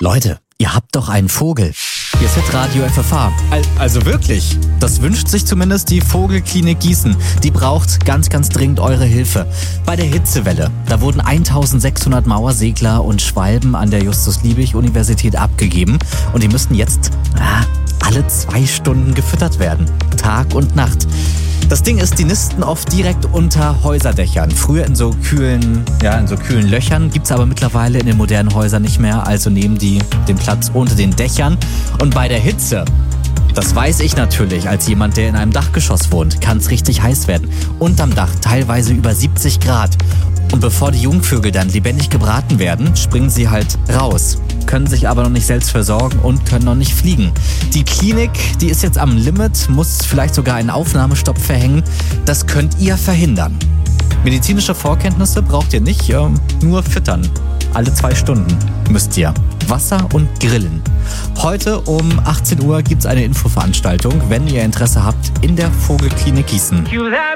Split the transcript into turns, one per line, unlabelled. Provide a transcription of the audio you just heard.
Leute, ihr habt doch einen Vogel. Hier ist Hitradio FFH. Also wirklich, das wünscht sich zumindest die Vogelklinik Gießen. Die braucht ganz, ganz dringend eure Hilfe. Bei der Hitzewelle, da wurden 1600 Mauersegler und Schwalben an der Justus-Liebig-Universität abgegeben. Und die müssten jetzt alle 2 Stunden gefüttert werden. Tag und Nacht. Das Ding ist, die nisten oft direkt unter Häuserdächern. Früher in so kühlen Löchern, gibt's aber mittlerweile in den modernen Häusern nicht mehr. Also nehmen die den Platz unter den Dächern. Und bei der Hitze, das weiß ich natürlich als jemand, der in einem Dachgeschoss wohnt, kann es richtig heiß werden. Unterm Dach teilweise über 70 Grad. Und bevor die Jungvögel dann lebendig gebraten werden, springen sie halt raus, können sich aber noch nicht selbst versorgen und können noch nicht fliegen. Die Klinik, die ist jetzt am Limit, muss vielleicht sogar einen Aufnahmestopp verhängen. Das könnt ihr verhindern. Medizinische Vorkenntnisse braucht ihr nicht, nur füttern. Alle 2 Stunden müsst ihr. Wasser und Grillen. Heute um 18 Uhr gibt's eine Infoveranstaltung, wenn ihr Interesse habt, in der Vogelklinik Gießen.